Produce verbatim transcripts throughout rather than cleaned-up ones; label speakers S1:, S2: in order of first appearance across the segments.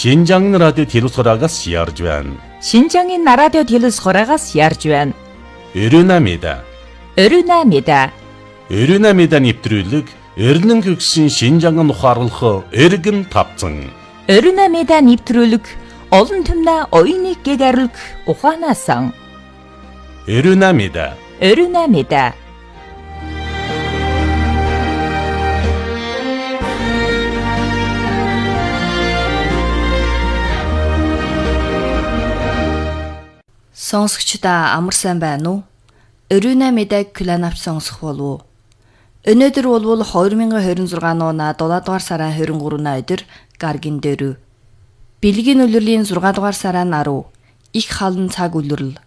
S1: 신장 라디오 телевизорагаас ярьж байна.
S2: 신장인 радио телевизорагаас ярьж байна.
S1: Өрөнамида.
S2: Өрөнамида.
S1: Өрөнамида нэвтрүүлэг Эрнэн хөгсөн Шинжаангын ухаарлах эргэн тавцан.
S2: Өрөнамида нэвтрүүлэг олон түмнэ оюуныг гэгэрлэх ухаанаас.
S1: Өрөнамида.
S2: Өрөнамида.
S3: Сонсогчдаа амар сайн байна уу? Өрөнамидаг кланап сонсох болов уу? Өнөөдөр болвол две тысячи двадцать шесть оны долоо дугаар сарын двадцать гурван өдөр гаргийн дөрөв. Бэлгийн үлрэлийн шесть дугаар сарын десять их халан цаг үлрэл.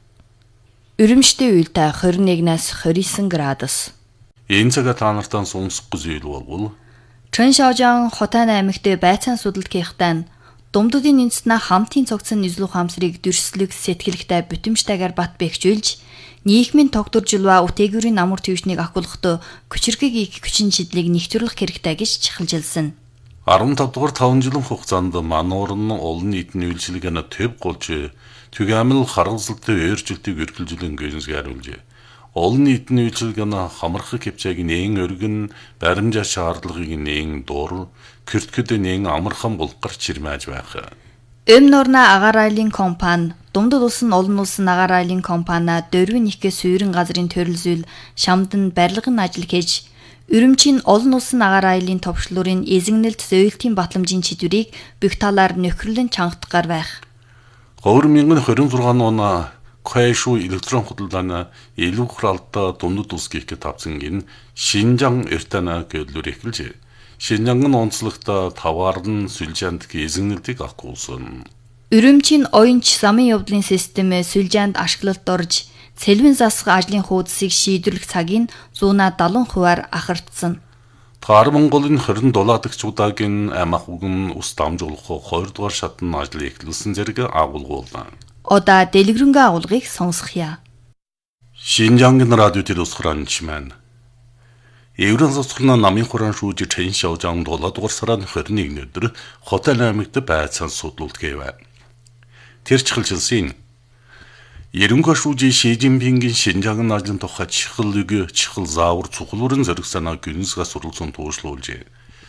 S3: Өрөмштэй уйлтай двадцать однаас двадцать девять градус.
S1: Энэ цагаа та нартаа сонсох гэж үйл болвол
S3: Чэншаожан Хотан аймагт байцаан судалгийнхтаа Думдуудын үндэстнээ хамтын цогцсон нийслэл ухаамсрыг дүрслэх сэтгэлгтэй бүтэмжтэйгээр бат бэхжүүлж, нийгмийн тогтворжилва үтээгүүрийн амар төвчнийг ахгуулахдаа хүчирхэг их хүчин чиглэлийг нэгтгэрлэх хэрэгтэй гэж чухалжилсан.
S1: 15 дугаар таван жилийн хугацаанд мануур нь олон нийтийн үйлчлэгээнэ төв голж, түгээмэл харгалзалтай өөрчлөлтийг эрхэлжүүлэн гэнсг хариулжээ. Олон нийтийн үйлчлэгээнэ хамархаг хэмжээг нээн өргөн баримжаа шаардлагыг нээн дуур Кürtköde нээн амархан булгарч ирмэж байх.
S3: Эм норна агаар айлын компани, Думдад улсын олон улсын агаар айлын компани дөрвөн ихгээ суурин газрын төрөлзөл Шамдан барилгын ажил хийж, Өрөмчийн олон улсын агаар айлын товчлуурын эзэгнэлт зөөлтийн батламжийн чиглэлийг бүх талаар нөхөрлөн чангадгаар байх.
S1: две тысячи двадцать шесть оны Кэшу электрон худалдааны илүү хуралдаа Думдад улс гэх тавцангийн Шинжаан эртана гэрлүүр эхэлжээ. Шинжаангын онцлогтой таваарн сүлжээнд эзэгнэлтийг ахгуулсан.
S3: Өрөмчийн оюунч замын явдлын систем сүлжээнд ашиглалт орж, цэлвэн засах ажлын хуудсыг шийдвэрлэх цагийг one seventy хувиар ахардсан.
S1: Таар Монголын двадцать дулаадагчуудагийн амах үгэн ус дамжуулах two дугаар шатны ажил эхлүүлсэн зэрэг агуулгуулсан.
S3: Одоо дэлгэрэнгүй агуулгыг сонсгоё.
S1: Шинжаангын радио телевизорч маань Еврон соцлон намын хураан шүүж Чэншаожан долоо дугаар сарын двадцать-ны өдөр Хотан аймагт байцаан судлалт гэв. Тэр чухалчилсан. Ерөнхий шүүж Ши Жинпингийн Шинжаангын ажлын тухай чихэл үг чихэл заавар цуглуурын зэрэг санаа гүнсгээ суралцсан туушлуулжээ.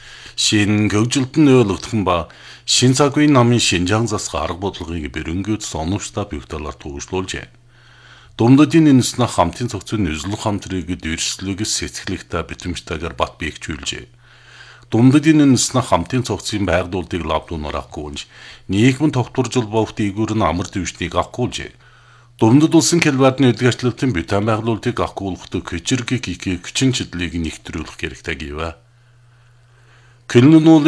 S1: Шин гөвжилтэн ойлгохын ба шин цагийн намын Шинжаан засах арга бодлогыг бэрөнгөд соновчтой бүх талаар туушлуулжээ. Думдадын үндэснээ хамтын цогцын нийслэл хамтрыг дүрслэх сэтгэлэгтэй битэмжтэйгээр бат бэхжүүлжээ. Думдадын үндэснээ хамтын цогцын байгуулалтыг лавдуунаар ахгүйж, нийгмийн тогтворжил бовт игүүр нь амар төвчнийг ахгуулжээ. Думдад улсын Кэлбардны эдгээрчлэлтийн бүтээн байгуулалтыг ахгуулахдаа хүчирхэг их хүчин чиглэлийг нэгтрүүлэх хэрэгтэй гэв. Кэлнүүл